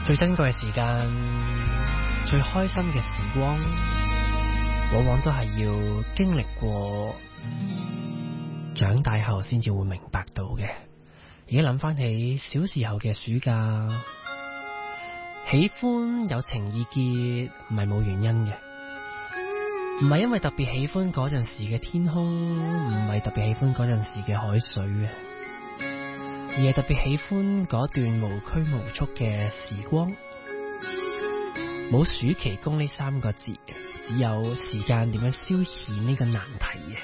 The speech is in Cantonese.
最珍貴嘅時間，最開心嘅時光，往往都係要經歷過長大後先至會明白到嘅。而家諗翻起小時候嘅暑假，喜歡有情意結唔係冇原因嘅，唔係因為特別喜歡嗰陣時嘅天空，唔係特別喜歡嗰陣時嘅海水嘅，而係特別喜歡嗰段無拘無束嘅時光。冇暑期工呢三個字，只有時間點樣消遣呢個難題嘅。